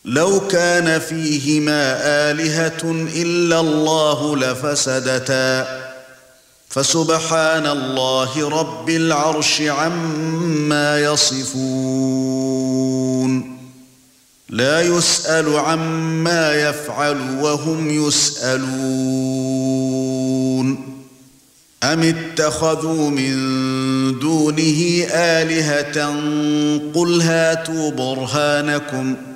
لو كان فيهما آلهة إلا الله لفسدتا فسبحان الله رب العرش عما يصفون لا يسأل عما يفعل وهم يسألون أم اتخذوا من دونه آلهة قل هاتوا برهانكم